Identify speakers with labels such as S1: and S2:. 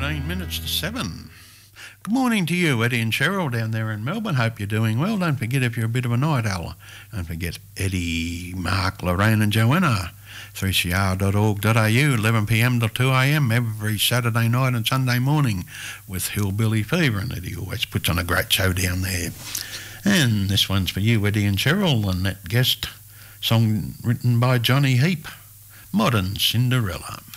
S1: 15 minutes to 7. Good morning to you, Eddie and Cheryl down there in Melbourne. Hope you're doing well. Don't forget, if you're a bit of a night owl, don't forget Eddie, Mark, Lorraine and Joanna. 3cr.org.au, 11pm to 2am every Saturday night and Sunday morning with Hillbilly Fever, and Eddie always puts on a great show down there. And this one's for you, Eddie and Cheryl, and that guest song written by Johnny Heap, Modern Cinderella.